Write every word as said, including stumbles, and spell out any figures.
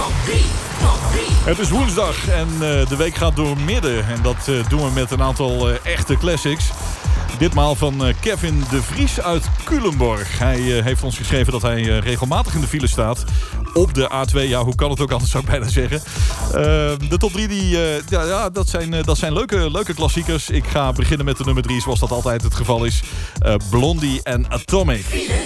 Het is woensdag en uh, de week gaat door midden. En dat uh, doen we met een aantal uh, echte classics. Ditmaal van uh, Kevin de Vries uit Culemborg. Hij uh, heeft ons geschreven dat hij uh, regelmatig in de file staat. Op de A twee, ja, hoe kan het ook anders, zou ik bijna zeggen. Uh, de top drie, die, uh, ja, ja, dat zijn, uh, dat zijn leuke, leuke klassiekers. Ik ga beginnen met de nummer drie, zoals dat altijd het geval is. Uh, Blondie en Atomic.